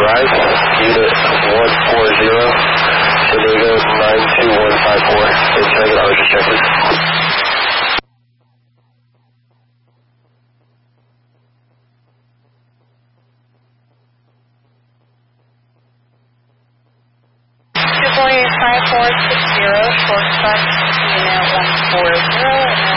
arrived, unit 140, San Diego 92154. And can I get ours checked? Boy 5460, short flight, unit 140,